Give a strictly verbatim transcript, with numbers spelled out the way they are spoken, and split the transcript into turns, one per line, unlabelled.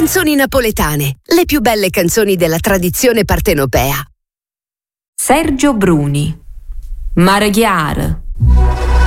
Canzoni napoletane, le più belle canzoni della tradizione partenopea.
Sergio Bruni, Mare Chiaro.